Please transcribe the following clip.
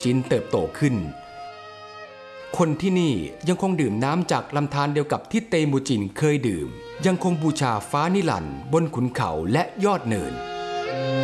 จินเติบโตขึ้นคนที่นี่ยังคงดื่มน้ำจากลำธารเดียวกับที่เตมูจินเคยดื่มยังคงบูชาฟ้านิรันดร์บนขุนเขาและยอดเนิน